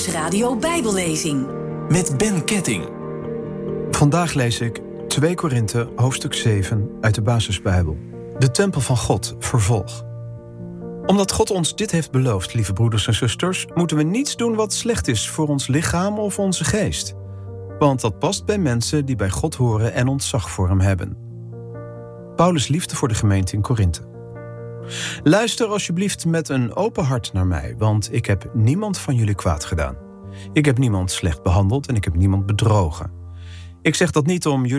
Nieuwsradio Bijbellezing. Met Ben Ketting. Vandaag lees ik 2 Korinthe, hoofdstuk 7 uit de Basisbijbel. De tempel van God, vervolg. Omdat God ons dit heeft beloofd, lieve broeders en zusters, moeten we niets doen wat slecht is voor ons lichaam of onze geest. Want dat past bij mensen die bij God horen en ontzag voor hem hebben. Paulus' liefde voor de gemeente in Korinthe. Luister alsjeblieft met een open hart naar mij, want ik heb niemand van jullie kwaad gedaan. Ik heb niemand slecht behandeld en ik heb niemand bedrogen. Ik zeg dat niet om jullie